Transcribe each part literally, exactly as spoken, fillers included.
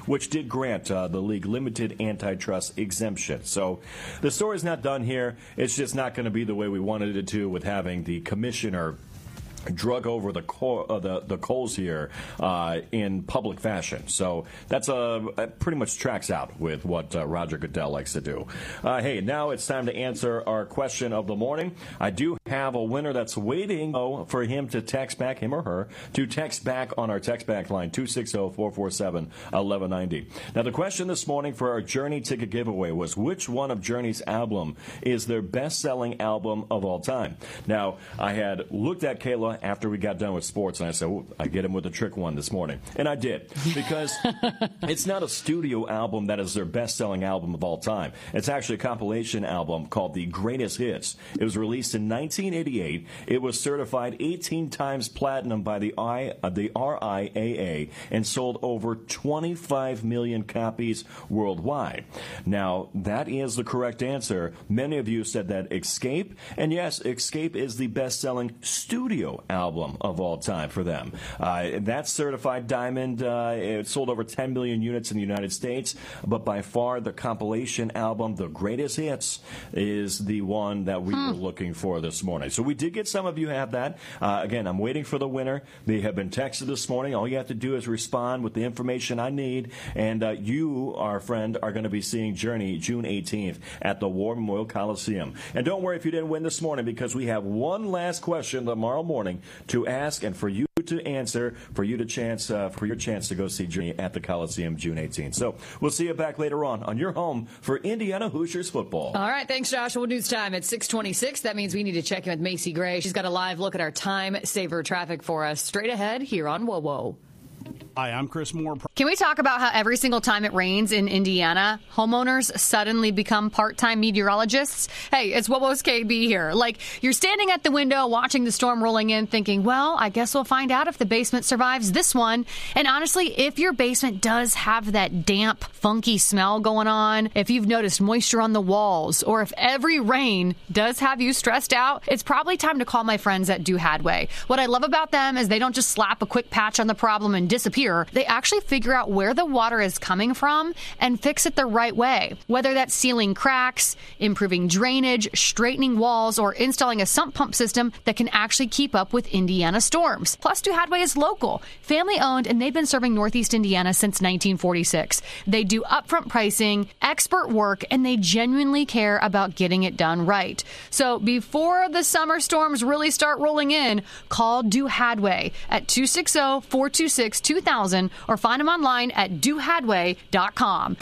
which did grant uh, the league limited antitrust exemption. So the story's not done here. It's just not going to be the way we wanted it to, with having the commissioner drug over the co- uh, the, the coals here uh, in public fashion. So that's uh, pretty much tracks out with what uh, Roger Goodell likes to do. Uh, hey, now it's time to answer our question of the morning. I do have a winner that's waiting oh, for him to text back, him or her, to text back on our text back line, two six zero, four four seven, one one nine zero. Now, the question this morning for our Journey ticket giveaway was, which one of Journey's album is their best-selling album of all time? Now, I had looked at Kayla after we got done with sports, and I said, oh, I get him with a trick one this morning. And I did, because it's not a studio album that is their best-selling album of all time. It's actually a compilation album called The Greatest Hits. It was released in nineteen eighty-eight. It was certified eighteen times platinum by the, I, uh, the R I A A and sold over twenty-five million copies worldwide. Now, that is the correct answer. Many of you said that Escape, and yes, Escape is the best-selling studio album of all time for them. Uh, that's certified diamond. Uh, it sold over ten million units in the United States, but by far the compilation album, The Greatest Hits, is the one that we hmm. were looking for this morning. So we did get some of you have that. Uh, again, I'm waiting for the winner. They have been texted this morning. All you have to do is respond with the information I need, and uh, you, our friend, are going to be seeing Journey June eighteenth at the War Memorial Coliseum. And don't worry if you didn't win this morning, because we have one last question tomorrow morning to ask and for you to answer, for you to chance uh, for your chance to go see Journey at the Coliseum June eighteenth. So we'll see you back later on on your home for Indiana Hoosiers football. All right, thanks, Joshua. News time at six twenty-six. That means we need to check in with Macy Gray. She's got a live look at our time saver traffic for us straight ahead here on Whoa Whoa. Hi, I'm Chris Moore. Can we talk about how every single time it rains in Indiana, homeowners suddenly become part-time meteorologists? Hey, it's Wowo's K B here. Like, you're standing at the window watching the storm rolling in thinking, well, I guess we'll find out if the basement survives this one. And honestly, if your basement does have that damp, funky smell going on, if you've noticed moisture on the walls, or if every rain does have you stressed out, it's probably time to call my friends at Do Hadway. What I love about them is they don't just slap a quick patch on the problem and disappear. They actually figure out where the water is coming from and fix it the right way. Whether that's sealing cracks, improving drainage, straightening walls, or installing a sump pump system that can actually keep up with Indiana storms. Plus, Do Hadway is local, family-owned, and they've been serving Northeast Indiana since nineteen forty-six. They do upfront pricing, expert work, and they genuinely care about getting it done right. So before the summer storms really start rolling in, call Do Hadway at two six zero, four two six, two thousand or find them online at do hadway dot com.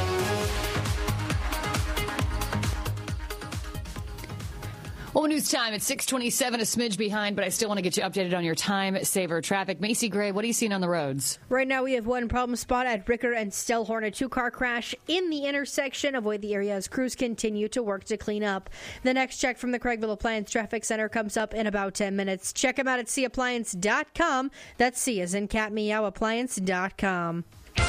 Well, news time at six twenty-seven, a smidge behind, but I still want to get you updated on your time saver traffic. Macy Gray, what are you seeing on the roads? Right now we have one problem spot at Ricker and Stellhorn, a two-car crash in the intersection. Avoid the area as crews continue to work to clean up. The next check from the Craigville Appliance Traffic Center comes up in about ten minutes. Check them out at c appliance dot com. That's C as in cat meow, appliance dot com.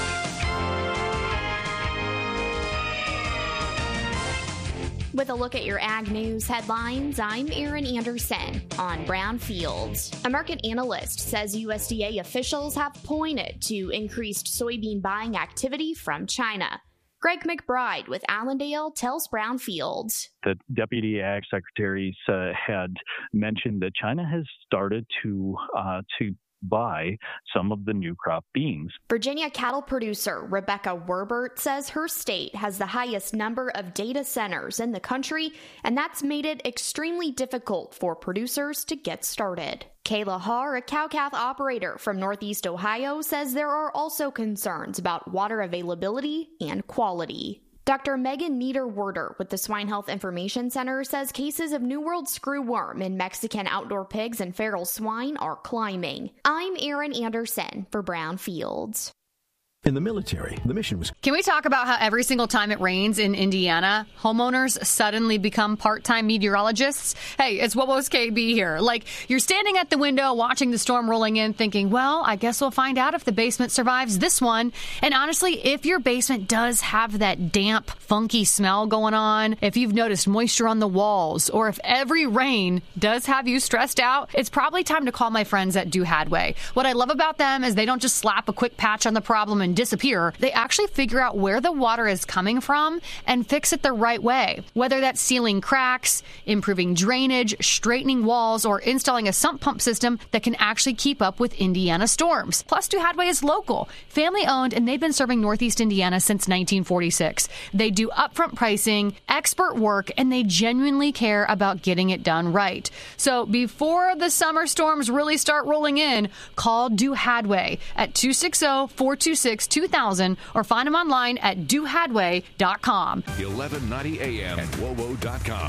With a look at your ag news headlines, I'm Erin Anderson on Brownfield. A market analyst says U S D A officials have pointed to increased soybean buying activity from China. Greg McBride with Allendale tells Brownfield. The Deputy Ag Secretary uh, had mentioned that China has started to uh, to buy some of the new crop beans. Virginia cattle producer Rebecca Werbert says her state has the highest number of data centers in the country, and that's made it extremely difficult for producers to get started. Kayla Haar, a cow-calf operator from Northeast Ohio, says there are also concerns about water availability and quality. Doctor Megan Niederwerder with the Swine Health Information Center says cases of New World screwworm in Mexican outdoor pigs and feral swine are climbing. I'm Erin Anderson for Brownfield. In the military, the mission was... Can we talk about how every single time it rains in Indiana, homeowners suddenly become part-time meteorologists? Hey, it's Wowo's K B here. Like, you're standing at the window watching the storm rolling in thinking, well, I guess we'll find out if the basement survives this one. And honestly, if your basement does have that damp, funky smell going on, if you've noticed moisture on the walls, or if every rain does have you stressed out, it's probably time to call my friends at Do Hadway. What I love about them is they don't just slap a quick patch on the problem and and disappear. They actually figure out where the water is coming from and fix it the right way. Whether that's sealing cracks, improving drainage, straightening walls, or installing a sump pump system that can actually keep up with Indiana storms. Plus, Duhadway is local, family-owned, and they've been serving Northeast Indiana since nineteen forty-six. They do upfront pricing, expert work, and they genuinely care about getting it done right. So before the summer storms really start rolling in, call Duhadway at two six zero, four two six, two thousand or find them online at duhadway dot com. eleven ninety A M and W O W O dot com.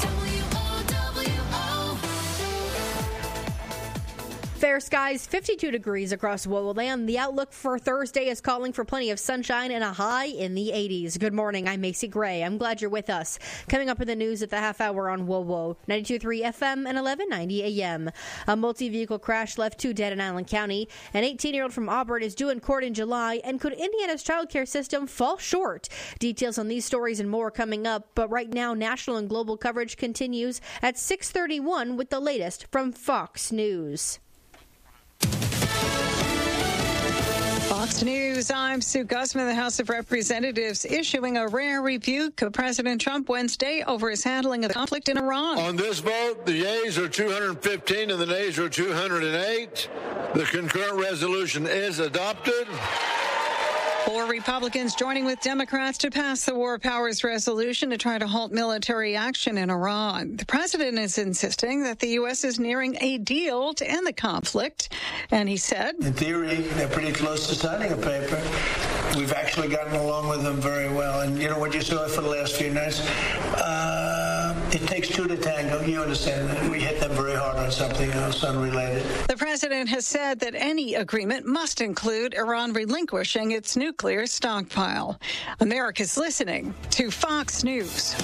Fair skies, fifty-two degrees across W O W O land. The outlook for Thursday is calling for plenty of sunshine and a high in the eighties. Good morning, I'm Macy Gray. I'm glad you're with us. Coming up in the news at the half hour on W O W O, ninety-two point three F M and eleven ninety A M. A multi-vehicle crash left two dead in Allen County. An eighteen-year-old from Auburn is due in court in July, and could Indiana's child care system fall short? Details on these stories and more coming up, but right now, national and global coverage continues at six thirty-one with the latest from Fox News. Fox News, I'm Sue Guzman. The House of Representatives issuing a rare rebuke of President Trump Wednesday over his handling of the conflict in Iran. On this vote, the yeas are two hundred fifteen and the nays are two hundred eight. The concurrent resolution is adopted. Four Republicans joining with Democrats to pass the War Powers Resolution to try to halt military action in Iran. The president is insisting that the U S is nearing a deal to end the conflict. And he said, in theory, they're pretty close to signing a paper. We've actually gotten along with them very well. And you know what you saw for the last few nights? Uh, it takes two to tango. You understand that. We hit them very hard on something else unrelated. The president has said that any agreement must include Iran relinquishing its nuclear stockpile. America's listening to Fox News.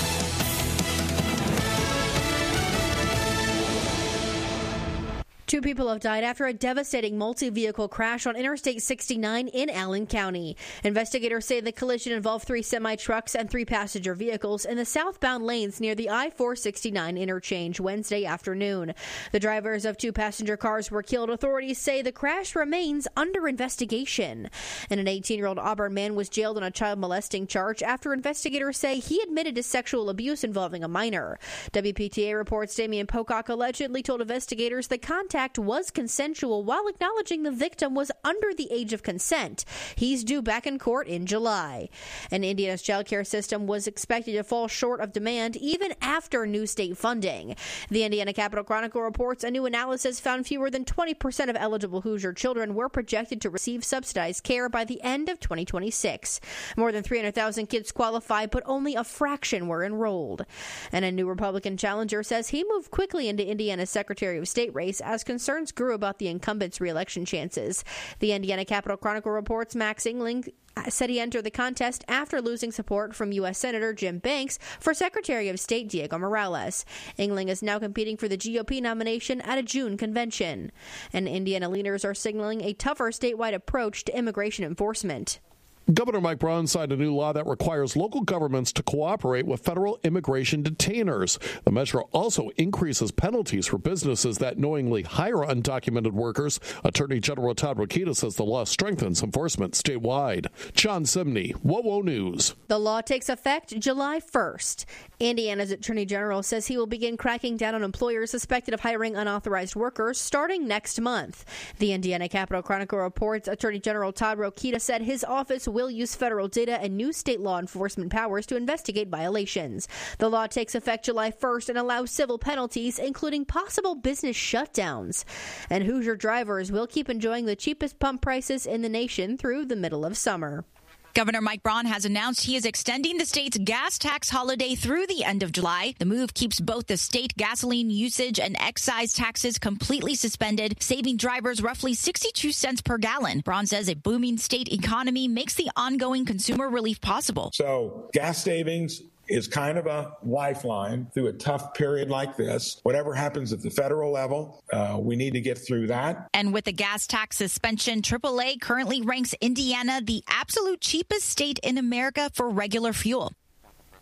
Two people have died after a devastating multi-vehicle crash on Interstate sixty-nine in Allen County. Investigators say the collision involved three semi-trucks and three passenger vehicles in the southbound lanes near the I four sixty-nine interchange Wednesday afternoon. The drivers of two passenger cars were killed. Authorities say the crash remains under investigation. And an eighteen-year-old Auburn man was jailed on a child molesting charge after investigators say he admitted to sexual abuse involving a minor. W P T A reports Damian Pocock allegedly told investigators the contact was consensual while acknowledging the victim was under the age of consent. He's due back in court in July. And Indiana's child care system was expected to fall short of demand even after new state funding. The Indiana Capital Chronicle reports a new analysis found fewer than twenty percent of eligible Hoosier children were projected to receive subsidized care by the end of twenty twenty-six. More than three hundred thousand kids qualify, but only a fraction were enrolled. And a new Republican challenger says he moved quickly into Indiana's Secretary of State race as concerns grew about the incumbent's reelection chances. The Indiana Capital Chronicle reports Max Engling said he entered the contest after losing support from U S Senator Jim Banks for Secretary of State Diego Morales. Engling is now competing for the G O P nomination at a June convention. And Indiana leaders are signaling a tougher statewide approach to immigration enforcement. Governor Mike Braun signed a new law that requires local governments to cooperate with federal immigration detainers. The measure also increases penalties for businesses that knowingly hire undocumented workers. Attorney General Todd Rokita says the law strengthens enforcement statewide. John Simney, W O W O News. The law takes effect July first. Indiana's Attorney General says he will begin cracking down on employers suspected of hiring unauthorized workers starting next month. The Indiana Capital Chronicle reports Attorney General Todd Rokita said his office will use federal data and new state law enforcement powers to investigate violations. The law takes effect July first and allows civil penalties, including possible business shutdowns. And Hoosier drivers will keep enjoying the cheapest pump prices in the nation through the middle of summer. Governor Mike Braun has announced he is extending the state's gas tax holiday through the end of July. The move keeps both the state gasoline usage and excise taxes completely suspended, saving drivers roughly sixty-two cents per gallon. Braun says a booming state economy makes the ongoing consumer relief possible. So gas savings is kind of a lifeline through a tough period like this. Whatever happens at the federal level, uh, we need to get through that. And with the gas tax suspension, triple A currently ranks Indiana the absolute cheapest state in America for regular fuel.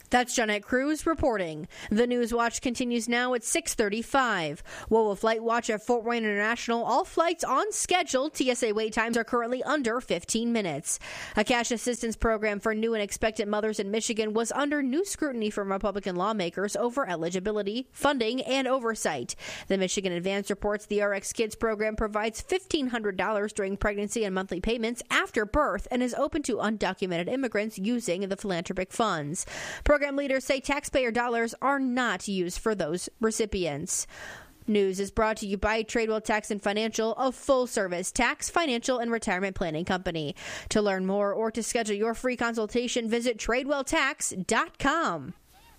That's Jeanette Cruz reporting. The News Watch continues now at six thirty-five. Well, with Flight Watch at Fort Wayne International, all flights on schedule. T S A wait times are currently under fifteen minutes. A cash assistance program for new and expectant mothers in Michigan was under new scrutiny from Republican lawmakers over eligibility, funding, and oversight. The Michigan Advance reports the R X Kids program provides fifteen hundred dollars during pregnancy and monthly payments after birth and is open to undocumented immigrants using the philanthropic funds. Program leaders say taxpayer dollars are not used for those recipients. News is brought to you by Tradewell Tax and Financial, a full-service tax, financial, and retirement planning company. To learn more or to schedule your free consultation, visit tradewell tax dot com.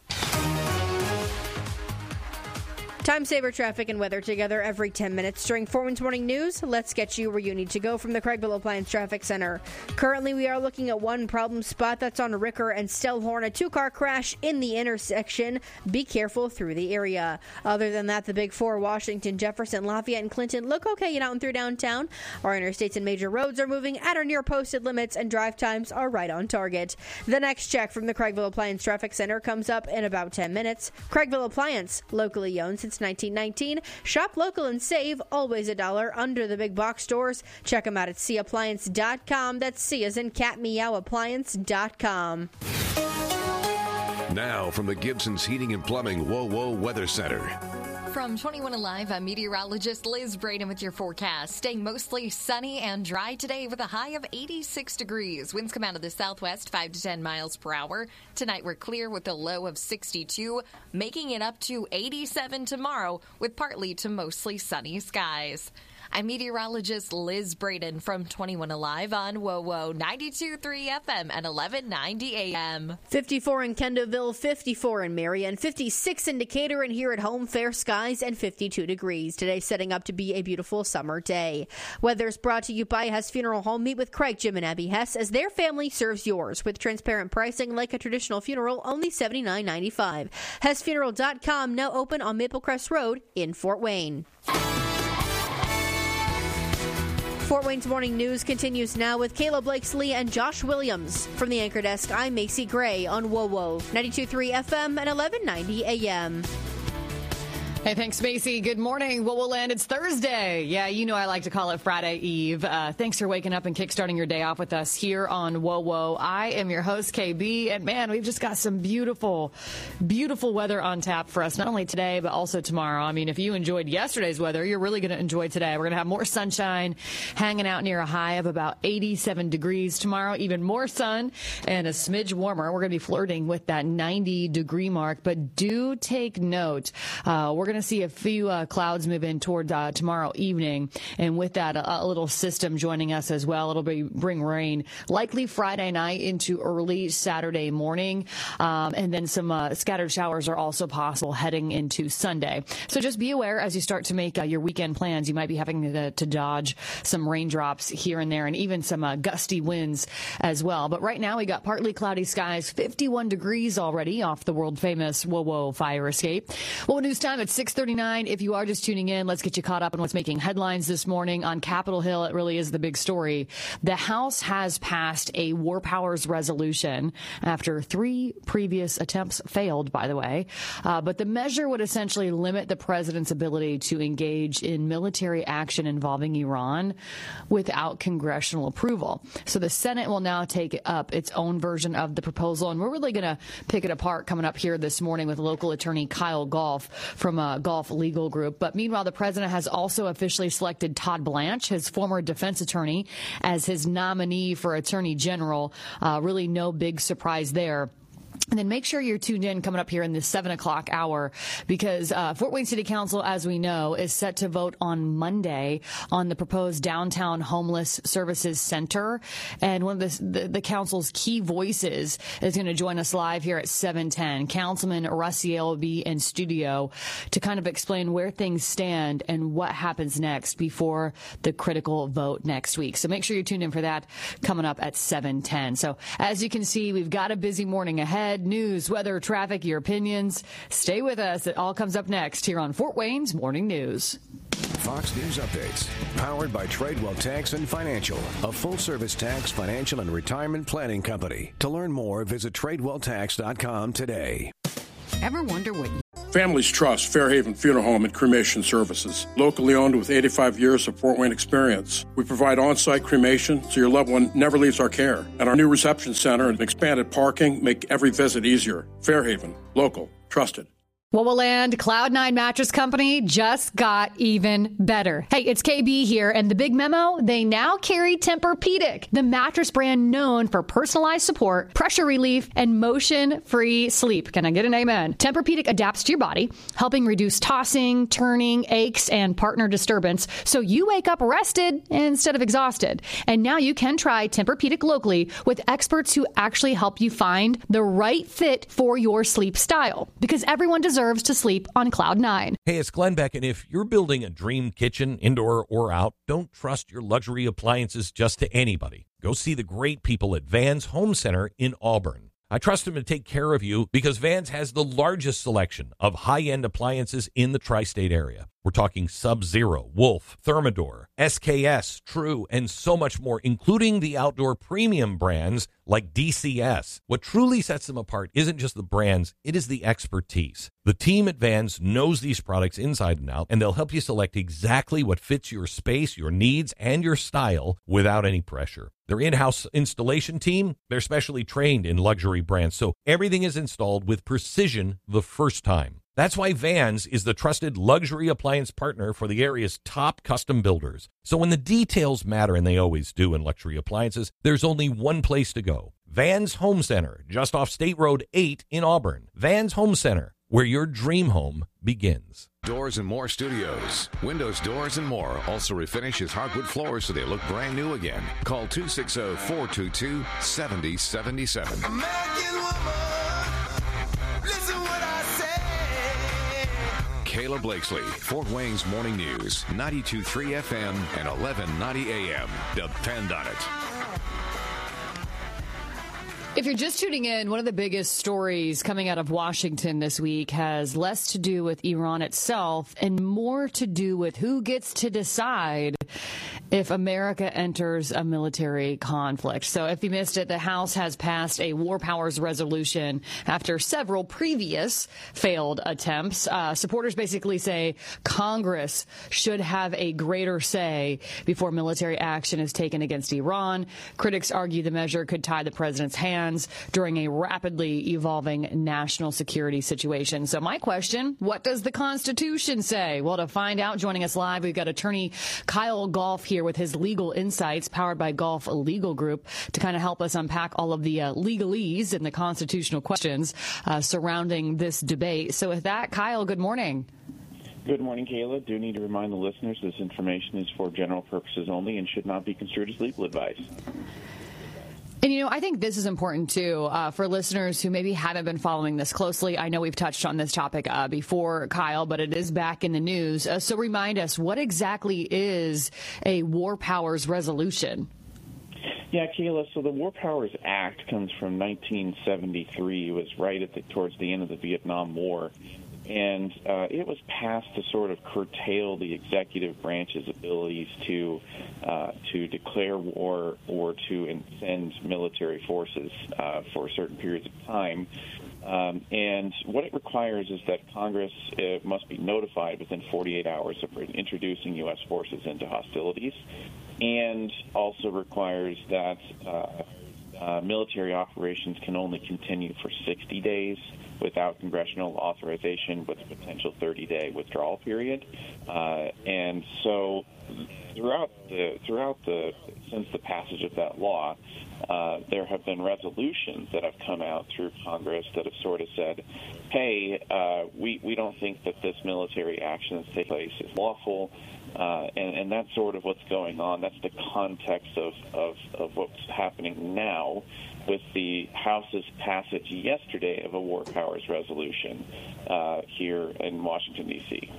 Time saver traffic and weather together every ten minutes during Fort Wayne's Morning News. Let's get you where you need to go from the Craigville Appliance Traffic Center. Currently, we are looking at one problem spot that's on Ricker and Stellhorn, a two-car crash in the intersection. Be careful through the area. Other than that, the Big Four, Washington, Jefferson, Lafayette, and Clinton look okay and out and through downtown. Our interstates and major roads are moving at or near posted limits, and drive times are right on target. The next check from the Craigville Appliance Traffic Center comes up in about ten minutes. Craigville Appliance, locally owned since nineteen nineteen. Shop local and save, always a dollar under the big box stores. Check them out at c appliance dot com. That's C as in cat meow appliance dot com. Now from the Gibson's Heating and Plumbing Whoa Whoa Weather Center. From twenty-one Alive, I'm meteorologist Liz Braden with your forecast. Staying mostly sunny and dry today with a high of eighty-six degrees. Winds come out of the southwest, five to ten miles per hour. Tonight we're clear with a low of sixty-two, making it up to eighty-seven tomorrow with partly to mostly sunny skies. I'm meteorologist Liz Braden from twenty-one Alive on Whoa Whoa ninety-two point three F M and eleven ninety A M. fifty-four in Kendallville, fifty-four in Marion, fifty-six in Decatur, and here at home, fair skies and fifty-two degrees. Today setting up to be a beautiful summer day. Weather's brought to you by Hess Funeral Home. Meet with Craig, Jim, and Abby Hess as their family serves yours with transparent pricing like a traditional funeral, only seventy-nine ninety-five. Hess Funeral dot com, now open on Maple Crest Road in Fort Wayne. Fort Wayne's Morning News continues now with Kayla Blakesley and Josh Williams. From the anchor desk, I'm Macy Gray on Whoa Whoa ninety-two point three F M and eleven ninety A M. Hey, thanks, Macy. Good morning. Well, we'll land. It's Thursday. Yeah, you know I like to call it Friday Eve. Uh, thanks for waking up and kickstarting your day off with us here on Whoa Whoa. I am your host, K B, and man, we've just got some beautiful, beautiful weather on tap for us, not only today, but also tomorrow. I mean, if you enjoyed yesterday's weather, you're really going to enjoy today. We're going to have more sunshine, hanging out near a high of about eighty-seven degrees tomorrow, even more sun and a smidge warmer. We're going to be flirting with that ninety degree mark, but do take note. Uh, we're going to see a few uh, clouds move in toward uh, tomorrow evening, and with that, a, a little system joining us as well. It'll be bring rain likely Friday night into early Saturday morning, um, and then some uh, scattered showers are also possible heading into Sunday. So just be aware as you start to make uh, your weekend plans. You might be having to, to dodge some raindrops here and there, and even some uh, gusty winds as well. But right now we got partly cloudy skies, fifty-one degrees already off the world famous Whoa Whoa fire escape. Well, news time at six thirty-nine. If you are just tuning in, let's get you caught up on what's making headlines this morning. On Capitol Hill, it really is the big story. The House has passed a War Powers resolution after three previous attempts failed, by the way. Uh, but the measure would essentially limit the president's ability to engage in military action involving Iran without congressional approval. So the Senate will now take up its own version of the proposal, and we're really going to pick it apart coming up here this morning with local attorney Kyle Golf from uh, Golf Legal Group. But meanwhile, the president has also officially selected Todd Blanche, his former defense attorney, as his nominee for attorney general. Uh, really no big surprise there. And then make sure you're tuned in coming up here in the seven o'clock hour, because uh, Fort Wayne City Council, as we know, is set to vote on Monday on the proposed Downtown Homeless Services Center. And one of the, the, the council's key voices is going to join us live here at seven ten. Councilman Rassiel will be in studio to kind of explain where things stand and what happens next before the critical vote next week. So make sure you're tuned in for that coming up at seven ten. So as you can see, we've got a busy morning ahead. News, weather, traffic, your opinions. Stay with us. It all comes up next here on Fort Wayne's Morning News. Fox News Updates. Powered by Tradewell Tax and Financial, a full-service tax, financial, and retirement planning company. To learn more, visit tradewell tax dot com today. Ever wonder what... Families trust Fairhaven Funeral Home and Cremation Services. Locally owned with eighty-five years of Fort Wayne experience. We provide on-site cremation so your loved one never leaves our care. And our new reception center and expanded parking make every visit easier. Fairhaven. Local. Trusted. What will land? Cloud nine Mattress Company just got even better. Hey, it's K B here, and the big memo, they now carry Tempur-Pedic, the mattress brand known for personalized support, pressure relief, and motion-free sleep. Can I get an amen? Tempur-Pedic adapts to your body, helping reduce tossing, turning, aches, and partner disturbance, so you wake up rested instead of exhausted. And now you can try Tempur-Pedic locally with experts who actually help you find the right fit for your sleep style, because everyone deserves Deserves to sleep on Cloud nine. Hey, it's Glenn Beck, and if you're building a dream kitchen, indoor or out, don't trust your luxury appliances just to anybody. Go see the great people at Vans Home Center in Auburn. I trust them to take care of you because Vans has the largest selection of high-end appliances in the tri-state area. We're talking Sub-Zero, Wolf, Thermador, S K S, True, and so much more, including the outdoor premium brands like D C S. What truly sets them apart isn't just the brands, it is the expertise. The team at Vans knows these products inside and out, and they'll help you select exactly what fits your space, your needs, and your style without any pressure. Their in-house installation team, they're specially trained in luxury brands, so everything is installed with precision the first time. That's why Vans is the trusted luxury appliance partner for the area's top custom builders. So when the details matter, and they always do in luxury appliances, there's only one place to go. Vans Home Center, just off State Road eight in Auburn. Vans Home Center, where your dream home begins. Doors and More Studios. Windows, doors, and more also refinishes hardwood floors so they look brand new again. Call two six zero, four two two, seven zero seven seven. Kayla Blakesley, Fort Wayne's Morning News, ninety-two point three F M and eleven ninety A M. Depend on it. If you're just tuning in, one of the biggest stories coming out of Washington this week has less to do with Iran itself and more to do with who gets to decide if America enters a military conflict. So if you missed it, the House has passed a war powers resolution after several previous failed attempts. Uh, supporters basically say Congress should have a greater say before military action is taken against Iran. Critics argue the measure could tie the president's hands during a rapidly evolving national security situation. So my question, what does the Constitution say? Well, to find out, joining us live, we've got attorney Kyle Golf here with his legal insights powered by Golf Legal Group to kind of help us unpack all of the uh, legalese and the constitutional questions uh, surrounding this debate. So with that, Kyle, good morning. Good morning, Kayla. Do need to remind the listeners this information is for general purposes only and should not be construed as legal advice. And, you know, I think this is important, too, uh, for listeners who maybe haven't been following this closely. I know we've touched on this topic uh, before, Kyle, but it is back in the news. Uh, so remind us, what exactly is a war powers resolution? Yeah, Kayla, so the War Powers Act comes from nineteen seventy-three. It was right at the, towards the end of the Vietnam War. And uh, it was passed to sort of curtail the executive branch's abilities to uh, to declare war or to send military forces uh, for certain periods of time. Um, and what it requires is that Congress uh, must be notified within forty-eight hours of introducing U S forces into hostilities, and also requires that uh, uh, military operations can only continue for sixty days without congressional authorization, with a potential thirty-day withdrawal period. Uh, and so throughout the throughout the since the passage of that law, uh, there have been resolutions that have come out through Congress that have sort of said, hey, uh, we, we don't think that this military action that's taking place is lawful. Uh, and, and that's sort of what's going on. That's the context of, of, of what's happening now with the House's passage yesterday of a war powers resolution uh, here in Washington, D C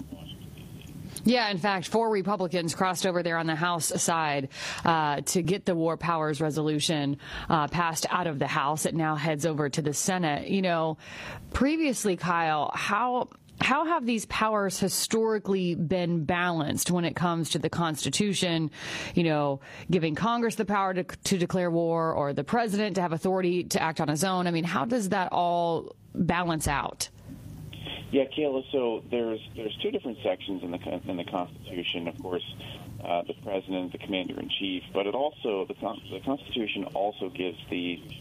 Yeah, in fact, four Republicans crossed over there on the House side uh, to get the war powers resolution uh, passed out of the House. It now heads over to the Senate. You know, previously, Kyle, how how have these powers historically been balanced when it comes to the Constitution, you know, giving Congress the power to, to declare war or the president to have authority to act on his own? I mean, how does that all balance out? Yeah, Kayla, so there's there's two different sections in the in the Constitution. Of course, uh, the president, the commander-in-chief, but it also, the, the Constitution also gives the